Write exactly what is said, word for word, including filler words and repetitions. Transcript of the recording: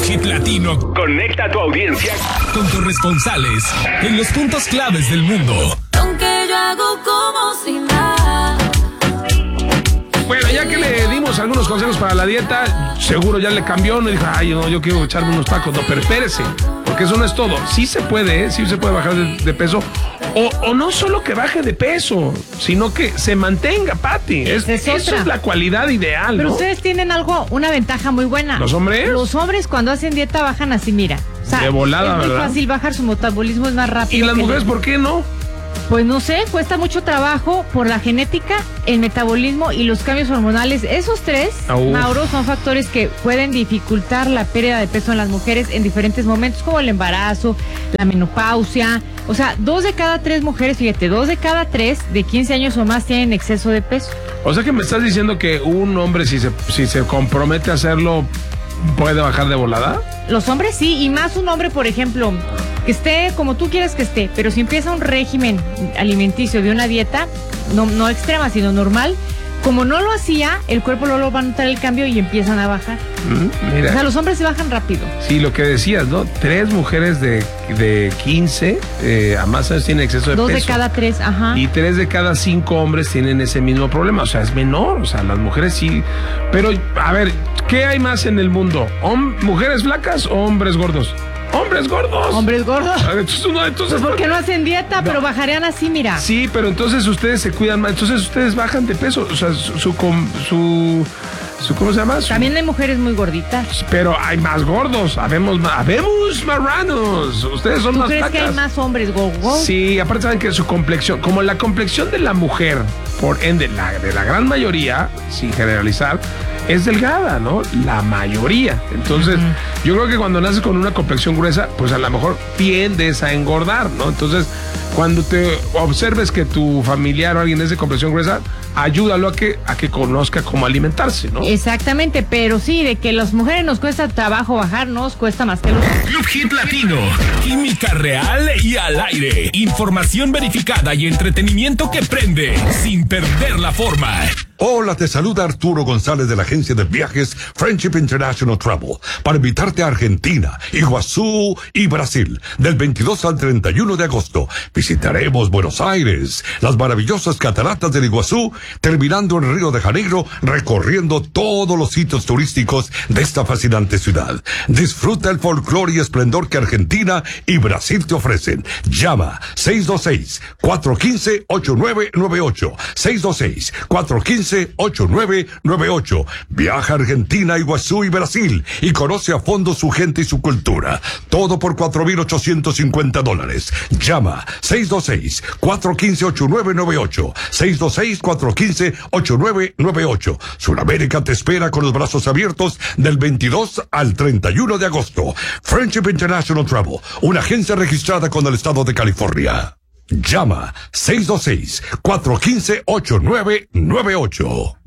Hit Latino conecta a tu audiencia con corresponsales en los puntos claves del mundo. Aunque yo hago como si nada. Bueno, ya que le dimos algunos consejos para la dieta, seguro ya le cambió, no dijo, ay, no, yo quiero echarme unos tacos. No, pero espérese, porque eso no es todo. Sí se puede, ¿eh? Sí se puede bajar de, de peso. O, o no solo que baje de peso, sino que se mantenga, Pati. Es, es eso es la cualidad ideal, Pero ¿no? ustedes tienen algo, una ventaja muy buena. ¿Los hombres? Los hombres cuando hacen dieta bajan así, mira. O sea, de volada, es muy ¿verdad? fácil bajar, su metabolismo es más rápido. ¿Y las mujeres por qué no? Pues no sé, cuesta mucho trabajo por la genética, el metabolismo y los cambios hormonales. Esos tres, Uf. Mauro, son factores que pueden dificultar la pérdida de peso en las mujeres en diferentes momentos, como el embarazo, la menopausia. O sea, dos de cada tres mujeres, fíjate, dos de cada tres de quince años o más tienen exceso de peso. O sea que me estás diciendo que un hombre, si se, si se compromete a hacerlo, ¿puede bajar de volada? Los hombres sí, y más un hombre, por ejemplo, que esté como tú quieras que esté, pero si empieza un régimen alimenticio de una dieta, no, no extrema, sino normal, como no lo hacía, el cuerpo luego va a notar el cambio y empiezan a bajar. Mm, mira. O sea, los hombres se bajan rápido. Sí, lo que decías, ¿no? Tres mujeres de, de quince eh, a más años tienen exceso de Dos peso. de cada tres, ajá. Y tres de cada cinco hombres tienen ese mismo problema. O sea, es menor. O sea, las mujeres sí. Pero, a ver, ¿qué hay más en el mundo? ¿Hom- ¿Mujeres flacas o hombres gordos? ¡Hombres gordos! ¿Hombres gordos? A ver, entonces, no, entonces, Pues porque no hacen dieta, pero bajarían así, mira. Sí, pero entonces ustedes se cuidan más. Entonces ustedes bajan de peso. O sea, su... su, com- su, su ¿cómo se llama? Su- También hay mujeres muy gorditas. Pero hay más gordos. Habemos, ma- habemos marranos. Ustedes son ¿Tú más crees flacas. que hay más hombres gordos? Sí, aparte saben que su complexión, como la complexión de la mujer, por ende, la, de la gran mayoría, sin generalizar, es delgada, ¿no? La mayoría. Entonces, uh-huh. yo creo que cuando naces con una complexión gruesa, pues a lo mejor tiendes a engordar, ¿no? Entonces, cuando te observes que tu familiar o alguien es de complexión gruesa, ayúdalo a que, a que conozca cómo alimentarse, ¿no? Exactamente, pero sí, de que las mujeres nos cuesta trabajo bajar, nos cuesta más que los... Club Hit Latino, química real y al aire, información verificada y entretenimiento que prende sin perder la forma. Hola, te saluda Arturo González de la agencia de viajes Friendship International Travel para invitarte a Argentina, Iguazú y Brasil del veintidós al treinta y uno de agosto. Visitaremos Buenos Aires, las maravillosas cataratas del Iguazú, terminando en Río de Janeiro, recorriendo todos los sitios turísticos de esta fascinante ciudad. Disfruta el folclore y esplendor que Argentina y Brasil te ofrecen. Llama seis dos seis, cuatro uno cinco, ocho nueve nueve ocho, seis dos seis, cuatro uno cinco, ocho nueve nueve ocho. Viaja a Argentina, Iguazú y Brasil y conoce a fondo su gente y su cultura. Todo por cuatro mil ochocientos cincuenta dólares. Llama seis dos seis, cuatro uno cinco, ocho nueve nueve ocho, seis dos seis, cuatro uno cinco, ocho nueve nueve ocho. Sudamérica te espera con los brazos abiertos del veintidós al treinta y uno de agosto. Friendship International Travel, una agencia registrada con el estado de California. Llama seis dos seis, cuatro uno cinco, ocho nueve nueve ocho.